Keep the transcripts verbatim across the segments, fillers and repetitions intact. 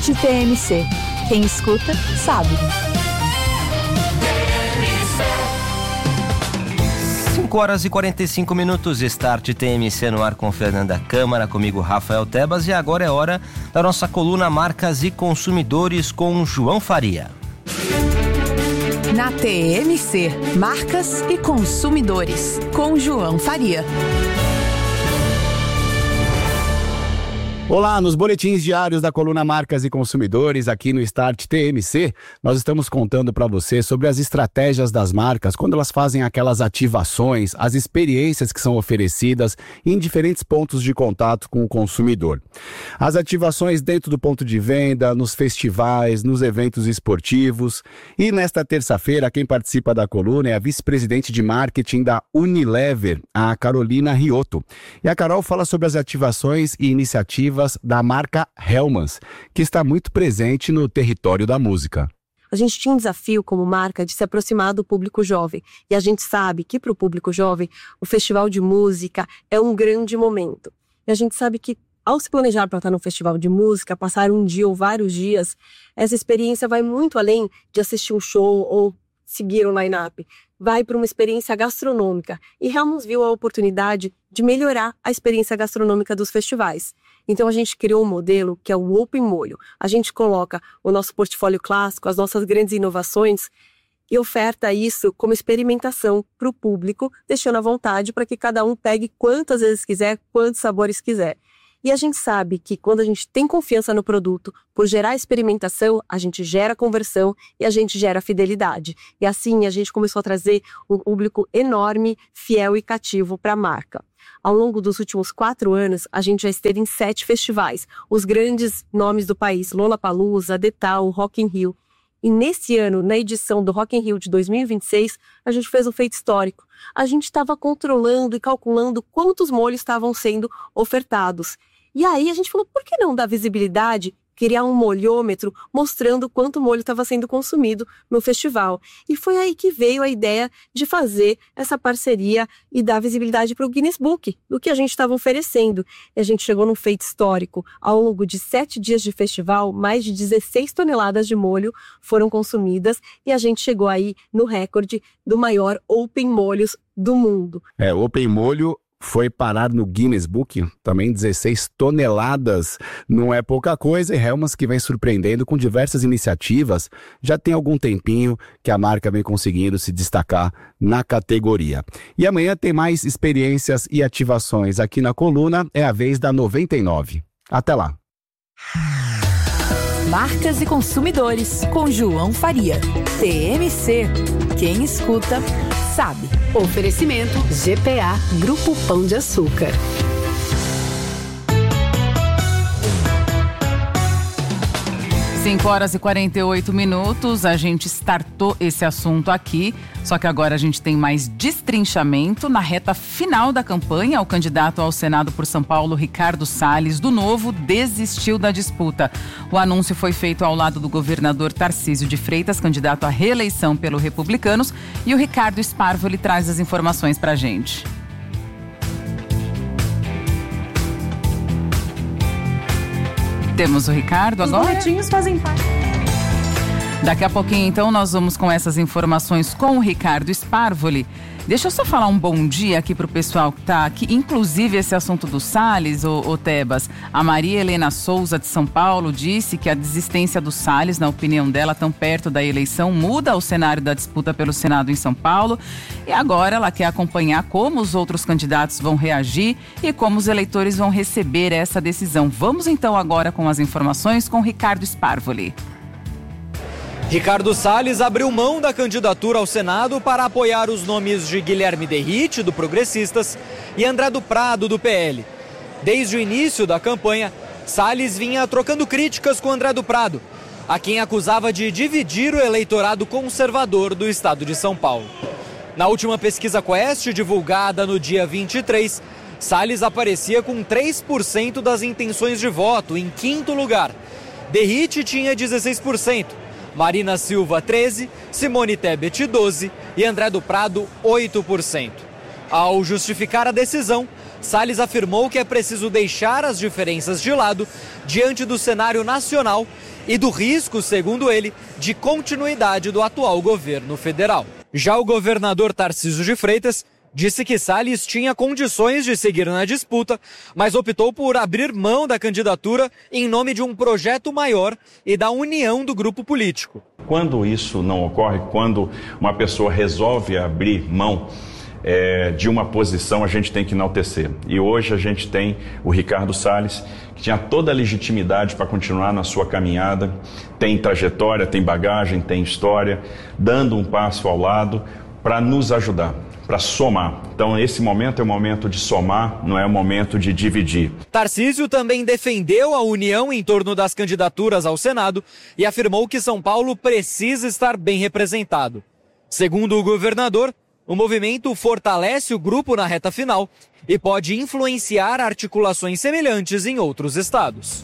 T M C. Quem escuta, sabe. cinco horas e quarenta e cinco minutos, Start T M C no ar com Fernanda Câmara, comigo Rafael Tebas, e agora é hora da nossa coluna Marcas e Consumidores com João Faria. Na T M C, Marcas e Consumidores, com João Faria. Olá, nos boletins diários da coluna Marcas e Consumidores, aqui no Start T M C, nós estamos contando para você sobre as estratégias das marcas, quando elas fazem aquelas ativações, as experiências que são oferecidas em diferentes pontos de contato com o consumidor. As ativações dentro do ponto de venda, nos festivais, nos eventos esportivos. E nesta terça-feira, quem participa da coluna é a vice-presidente de marketing da Unilever, a Carolina Riotto. E a Carol fala sobre as ativações e iniciativas da marca Hellmann's, que está muito presente no território da música. A gente tinha um desafio como marca de se aproximar do público jovem. E a gente sabe que para o público jovem, o festival de música é um grande momento. E a gente sabe que ao se planejar para estar no festival de música, passar um dia ou vários dias, essa experiência vai muito além de assistir um show ou seguir um line-up. Vai para uma experiência gastronômica. E Hellmann's viu a oportunidade de melhorar a experiência gastronômica dos festivais. Então a gente criou um modelo que é o Open Molho. A gente coloca o nosso portfólio clássico, as nossas grandes inovações e oferta isso como experimentação para o público, deixando à vontade para que cada um pegue quantas vezes quiser, quantos sabores quiser. E a gente sabe que quando a gente tem confiança no produto, por gerar experimentação, a gente gera conversão e a gente gera fidelidade. E assim a gente começou a trazer um público enorme, fiel e cativo para a marca. Ao longo dos últimos quatro anos, a gente já esteve em sete festivais. Os grandes nomes do país, Lollapalooza, Detal, Rock in Rio. E nesse ano, na edição do Rock in Rio de dois mil e vinte e seis, a gente fez um feito histórico. A gente estava controlando e calculando quantos molhos estavam sendo ofertados. E aí a gente falou, por que não dar visibilidade, criar um molhômetro mostrando quanto molho estava sendo consumido no festival? E foi aí que veio a ideia de fazer essa parceria e dar visibilidade para o Guinness Book, do que a gente estava oferecendo. E a gente chegou num feito histórico. Ao longo de sete dias de festival, mais de dezesseis toneladas de molho foram consumidas e a gente chegou aí no recorde do maior Open Molhos do mundo. É, Open Molho foi parar no Guinness Book, também dezesseis toneladas, não é pouca coisa, e Hellmann's que vem surpreendendo com diversas iniciativas, já tem algum tempinho que a marca vem conseguindo se destacar na categoria. E amanhã tem mais experiências e ativações aqui na coluna, é a vez da noventa e nove. Até lá! Marcas e Consumidores, com João Faria. T M C. Quem escuta, sabe. Oferecimento G P A, Grupo Pão de Açúcar. cinco horas e quarenta e oito minutos, a gente startou esse assunto aqui, só que agora a gente tem mais destrinchamento. Na reta final da campanha, o candidato ao Senado por São Paulo, Ricardo Salles, do Novo, desistiu da disputa. O anúncio foi feito ao lado do governador Tarcísio de Freitas, candidato à reeleição pelo Republicanos, e o Ricardo Sparvoli traz as informações pra gente. Temos o Ricardo agora. Os boletins fazem parte. Daqui a pouquinho, então, nós vamos com essas informações com o Ricardo Sparvoli. Deixa eu só falar um bom dia aqui pro pessoal que tá aqui, inclusive esse assunto do Salles, ô, ô Tebas. A Maria Helena Souza, de São Paulo, disse que a desistência do Salles, na opinião dela, tão perto da eleição, muda o cenário da disputa pelo Senado em São Paulo. E agora ela quer acompanhar como os outros candidatos vão reagir e como os eleitores vão receber essa decisão. Vamos então agora com as informações com Ricardo Sparvoli. Ricardo Salles abriu mão da candidatura ao Senado para apoiar os nomes de Guilherme Derrite, do Progressistas, e André do Prado, do P L. Desde o início da campanha, Salles vinha trocando críticas com André do Prado, a quem acusava de dividir o eleitorado conservador do estado de São Paulo. Na última pesquisa Quest, divulgada no dia vinte e três, Salles aparecia com três por cento das intenções de voto, em quinto lugar. Derrite tinha dezesseis por cento. Marina Silva, treze por cento, Simone Tebet, doze por cento e André do Prado, oito por cento. Ao justificar a decisão, Salles afirmou que é preciso deixar as diferenças de lado diante do cenário nacional e do risco, segundo ele, de continuidade do atual governo federal. Já o governador Tarcísio de Freitas disse que Salles tinha condições de seguir na disputa, mas optou por abrir mão da candidatura em nome de um projeto maior e da união do grupo político. Quando isso não ocorre, quando uma pessoa resolve abrir mão é, de uma posição, a gente tem que enaltecer. E hoje a gente tem o Ricardo Salles, que tinha toda a legitimidade para continuar na sua caminhada, tem trajetória, tem bagagem, tem história, dando um passo ao lado para nos ajudar, para somar. Então esse momento é o momento de somar, não é o momento de dividir. Tarcísio também defendeu a união em torno das candidaturas ao Senado e afirmou que São Paulo precisa estar bem representado. Segundo o governador, o movimento fortalece o grupo na reta final e pode influenciar articulações semelhantes em outros estados.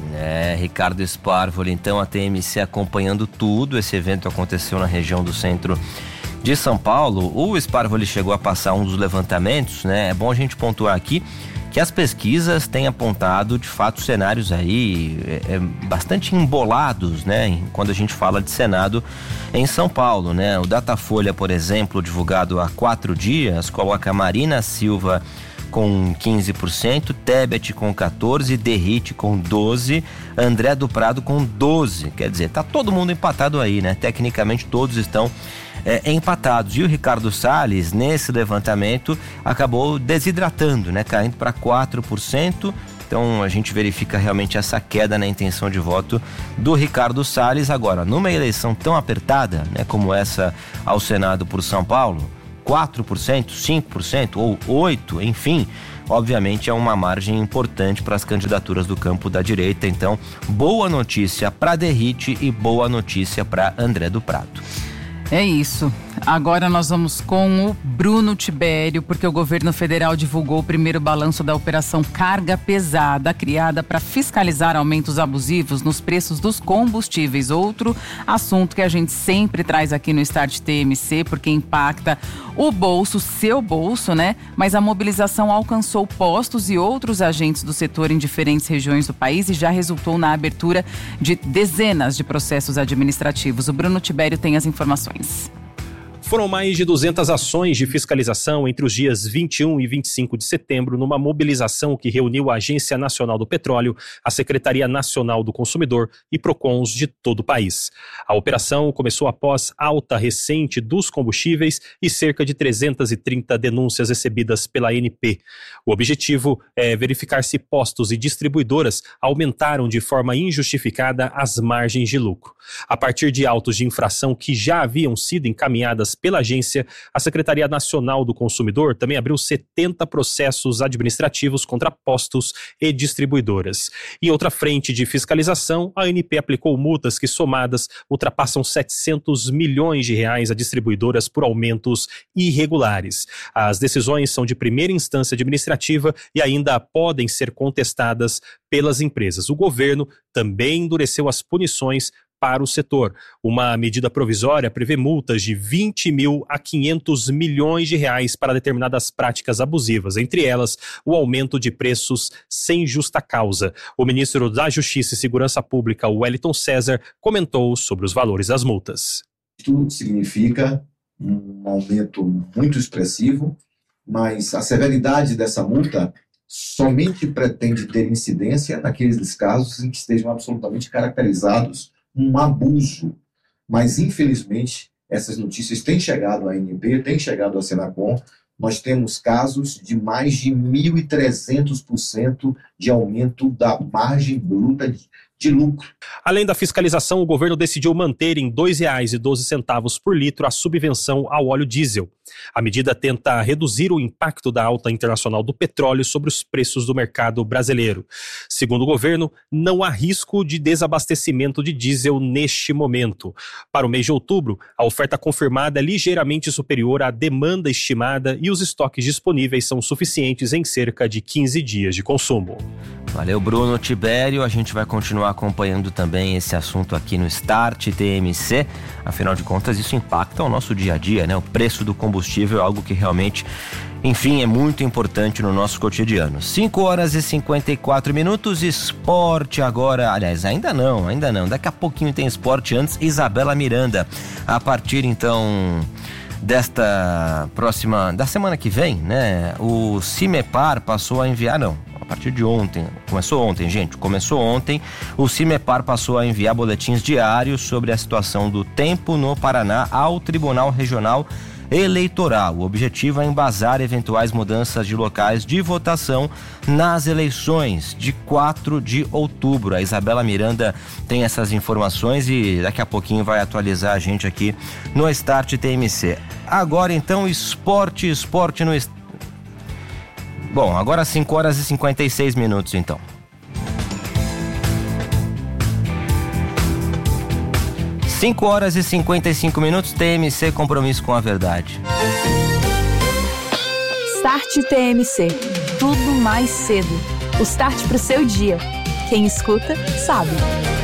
É, Ricardo Sparvoli, então a T M C acompanhando tudo. Esse evento aconteceu na região do centro de São Paulo. O Sparvoli chegou a passar um dos levantamentos, né? É bom a gente pontuar aqui que as pesquisas têm apontado, de fato, cenários aí é, é, bastante embolados, né? Quando a gente fala de Senado em São Paulo, né? O Datafolha, por exemplo, divulgado há quatro dias, coloca Marina Silva com quinze por cento, Tebet com quatorze por cento, Derrite com doze por cento, André do Prado com doze por cento. Quer dizer, tá todo mundo empatado aí, né? Tecnicamente todos estão É, empatados. E o Ricardo Salles, nesse levantamento, acabou desidratando, né? Caindo para quatro por cento. Então a gente verifica realmente essa queda na intenção de voto do Ricardo Salles. Agora, numa eleição tão apertada, né, como essa ao Senado por São Paulo, quatro por cento, cinco por cento ou oito por cento, enfim, obviamente é uma margem importante para as candidaturas do campo da direita. Então, boa notícia para Derrite e boa notícia para André do Prado. É isso. Agora nós vamos com o Bruno Tibério, porque o governo federal divulgou o primeiro balanço da operação Carga Pesada, criada para fiscalizar aumentos abusivos nos preços dos combustíveis. Outro assunto que a gente sempre traz aqui no Start T M C, porque impacta o bolso, seu bolso, né? Mas a mobilização alcançou postos e outros agentes do setor em diferentes regiões do país e já resultou na abertura de dezenas de processos administrativos. O Bruno Tibério tem as informações. Foram mais de duzentas ações de fiscalização entre os dias vinte e um e vinte e cinco de setembro, numa mobilização que reuniu a Agência Nacional do Petróleo, a Secretaria Nacional do Consumidor e Procons de todo o país. A operação começou após alta recente dos combustíveis e cerca de trezentas e trinta denúncias recebidas pela A N P. O objetivo é verificar se postos e distribuidoras aumentaram de forma injustificada as margens de lucro. A partir de autos de infração que já haviam sido encaminhadas pela agência, a Secretaria Nacional do Consumidor também abriu setenta processos administrativos contra postos e distribuidoras. Em outra frente de fiscalização, a A N P aplicou multas que, somadas, ultrapassam setecentos milhões de reais a distribuidoras por aumentos irregulares. As decisões são de primeira instância administrativa e ainda podem ser contestadas pelas empresas. O governo também endureceu as punições para o setor. Uma medida provisória prevê multas de vinte mil a quinhentos milhões de reais para determinadas práticas abusivas, entre elas o aumento de preços sem justa causa. O ministro da Justiça e Segurança Pública, Wellington César, comentou sobre os valores das multas. Isto significa um aumento muito expressivo, mas a severidade dessa multa somente pretende ter incidência naqueles casos em que estejam absolutamente caracterizados um abuso, mas infelizmente essas notícias têm chegado à A N P, têm chegado à Senacom. Nós temos casos de mais de mil e trezentos por cento de aumento da margem bruta de, de lucro. Além da fiscalização, o governo decidiu manter em dois reais e doze centavos por litro a subvenção ao óleo diesel. A medida tenta reduzir o impacto da alta internacional do petróleo sobre os preços do mercado brasileiro. Segundo o governo, não há risco de desabastecimento de diesel neste momento. Para o mês de outubro, a oferta confirmada é ligeiramente superior à demanda estimada e os estoques disponíveis são suficientes em cerca de quinze dias de consumo. Valeu, Bruno Tibério. A gente vai continuar acompanhando também esse assunto aqui no Start T M C. Afinal de contas, isso impacta o nosso dia a dia, né? O preço do combustível é algo que realmente enfim, é muito importante no nosso cotidiano. cinco horas e cinquenta e quatro minutos, esporte agora, aliás, ainda não, ainda não, daqui a pouquinho tem esporte. Antes, Isabela Miranda, a partir então desta próxima, da semana que vem, né, o CIMEPAR passou a enviar, não, a partir de ontem, começou ontem, gente, começou ontem, o CIMEPAR passou a enviar boletins diários sobre a situação do tempo no Paraná ao Tribunal Regional Eleitoral. O objetivo é embasar eventuais mudanças de locais de votação nas eleições de quatro de outubro. A Isabela Miranda tem essas informações e daqui a pouquinho vai atualizar a gente aqui no Start T M C. Agora então, esporte, esporte no... Bom, agora cinco horas e cinquenta e seis minutos então. cinco horas e cinquenta e cinco minutos, T M C, compromisso com a verdade. Start T M C, tudo mais cedo. O start pro seu dia. Quem escuta, sabe.